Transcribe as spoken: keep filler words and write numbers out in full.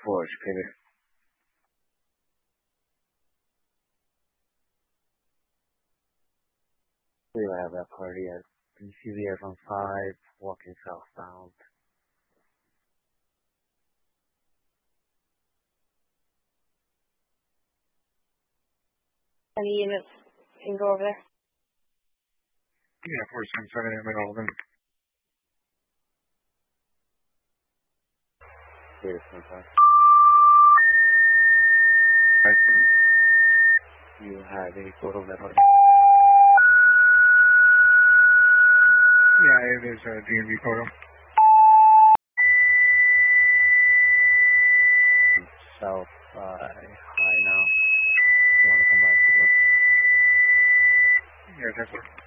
four, Chicago. We have that party at C V S on five, walking southbound. Any units can go over there? Yeah, four seven seven in the middle of them. Data center. Right. You have any photo of that party? Yeah, it is a D M V photo. South uh, high now. If you want to come back to look. Yeah, that's what.